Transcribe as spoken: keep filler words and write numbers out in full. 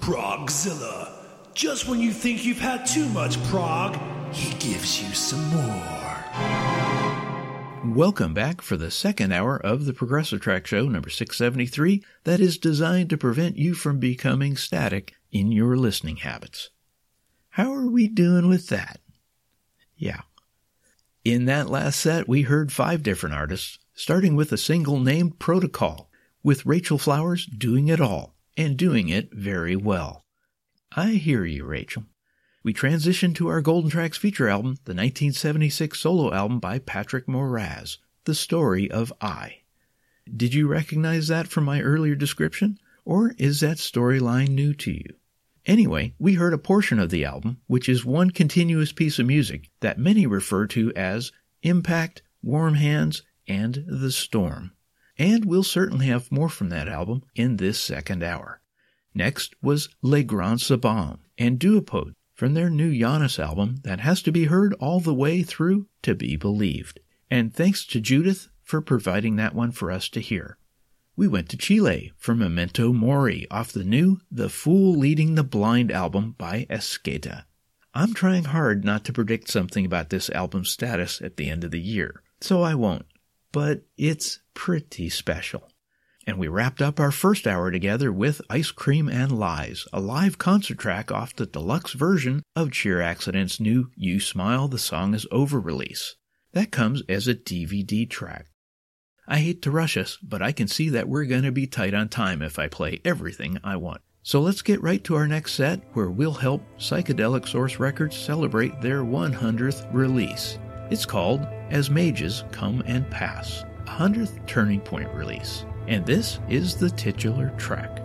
Progzilla. Just when you think you've had too much prog, he gives you some more. Welcome back for the second hour of the Progressive Track Show, number six seventy-three, that is designed to prevent you from becoming static in your listening habits. How are we doing with that? Yeah. In that last set, we heard five different artists, starting with a single named Protocol, with Rachel Flowers doing it all, and doing it very well. I hear you, Rachel. We transitioned to our Golden Tracks feature album, the nineteen seventy-six solo album by Patrick Moraz, The Story of I. Did you recognize that from my earlier description, or is that storyline new to you? Anyway, we heard a portion of the album, which is one continuous piece of music that many refer to as Impact, Warm Hands, and The Storm. And we'll certainly have more from that album in this second hour. Next was Les Grands Sabbats and Duopod from their new Giannis album that has to be heard all the way through to be believed. And thanks to Judith for providing that one for us to hear. We went to Chile for Memento Mori off the new The Fool Leading the Blind album by Esqueta. I'm trying hard not to predict something about this album's status at the end of the year, so I won't. But it's pretty special. And we wrapped up our first hour together with Ice Cream and Lies, a live concert track off the deluxe version of Cheer Accident's new You Smile, the Song Is Over release. That comes as a D V D track. I hate to rush us, but I can see that we're going to be tight on time if I play everything I want. So let's get right to our next set, where we'll help Psychedelic Source Records celebrate their one hundredth release. It's called As Mages Come and Pass, a hundredth Turning Point release. And this is the titular track.